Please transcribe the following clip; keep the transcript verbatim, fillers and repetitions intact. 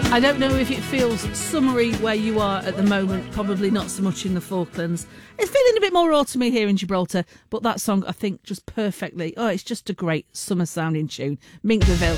I don't know if it feels summery where you are at the moment, probably not so much in the Falklands. It's feeling a bit more autumny here in Gibraltar, but that song, I think, just perfectly. Oh, it's just a great summer sounding tune. Mink DeVille.